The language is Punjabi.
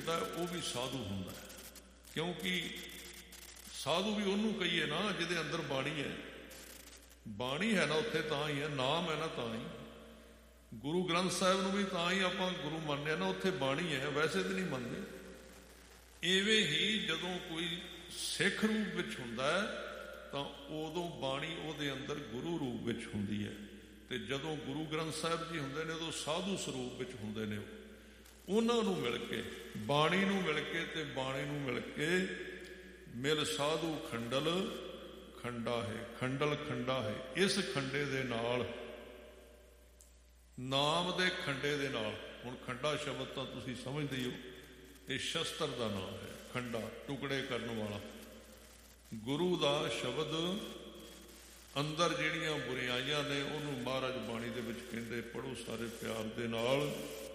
ਹੁੰਦਾ ਉਹ ਵੀ ਸਾਧੂ ਹੁੰਦਾ, ਕਿਉਂਕਿ ਸਾਧੂ ਵੀ ਉਹਨੂੰ ਕਹੀਏ ਨਾ ਜਿਹਦੇ ਅੰਦਰ ਬਾਣੀ ਹੈ। ਬਾਣੀ ਹੈ ਨਾ ਉੱਥੇ ਤਾਂ ਹੀ ਹੈ, ਨਾਮ ਹੈ ਨਾ ਤਾਂ ਹੀ। ਗੁਰੂ ਗ੍ਰੰਥ ਸਾਹਿਬ ਨੂੰ ਵੀ ਤਾਂ ਹੀ ਆਪਾਂ ਗੁਰੂ ਮੰਨਦੇ ਹਾਂ ਨਾ, ਉੱਥੇ ਬਾਣੀ ਹੈ, ਵੈਸੇ ਤਾਂ ਨਹੀਂ ਮੰਨਦੇ। ਇਵੇਂ ਹੀ ਜਦੋਂ ਕੋਈ ਸਿੱਖ ਰੂਪ ਵਿੱਚ ਹੁੰਦਾ ਹੈ ਤਾਂ ਉਦੋਂ ਬਾਣੀ ਉਹਦੇ ਅੰਦਰ ਗੁਰੂ ਰੂਪ ਵਿੱਚ ਹੁੰਦੀ ਹੈ, ਅਤੇ ਜਦੋਂ ਗੁਰੂ ਗ੍ਰੰਥ ਸਾਹਿਬ ਜੀ ਹੁੰਦੇ ਨੇ ਉਦੋਂ ਸਾਧੂ ਸਰੂਪ ਵਿੱਚ ਹੁੰਦੇ ਨੇ। ਉਹਨਾਂ ਨੂੰ ਮਿਲ ਕੇ, ਬਾਣੀ ਨੂੰ ਮਿਲ ਕੇ ਅਤੇ ਬਾਣੀ ਨੂੰ ਮਿਲ ਕੇ ਮਿਲ ਸਾਧੂ ਖੰਡਲ ਖੰਡਾ ਹੈ, ਖੰਡਲ ਖੰਡਾ ਹੈ। ਇਸ ਖੰਡੇ ਦੇ ਨਾਲ, ਨਾਮ ਦੇ ਖੰਡੇ ਦੇ ਨਾਲ, ਹੁਣ ਖੰਡਾ ਸ਼ਬਦ ਤਾਂ ਤੁਸੀਂ ਸਮਝਦੇ ਹੋ, ਇਹ ਸ਼ਸਤਰ ਦਾ ਨਾਮ ਹੈ। ਖੰਡਾ ਟੁਕੜੇ ਕਰਨ ਵਾਲਾ। ਗੁਰੂ ਦਾ ਸ਼ਬਦ ਅੰਦਰ ਜਿਹੜੀਆਂ ਬੁਰਾਈਆਂ ਨੇ ਉਹਨੂੰ ਮਹਾਰਾਜ ਬਾਣੀ ਦੇ ਵਿੱਚ ਕਹਿੰਦੇ, ਪੜ੍ਹੋ ਸਾਰੇ ਪਿਆਰ ਦੇ ਨਾਲ।